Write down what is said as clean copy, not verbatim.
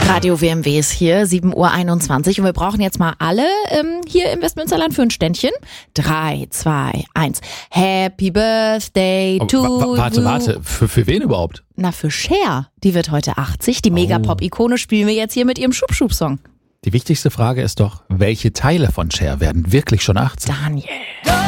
Radio WMW ist hier, 7:21 Uhr. Und wir brauchen jetzt mal alle hier im Westmünsterland für ein Ständchen. 3, 2, 1. Happy Birthday to you. Warte. Für wen überhaupt? Na, für Cher. Die wird heute 80. Die Megapop-Ikone spielen wir jetzt hier mit ihrem Schub-Schub-Song. Die wichtigste Frage ist doch, welche Teile von Cher werden wirklich schon 80? Daniel.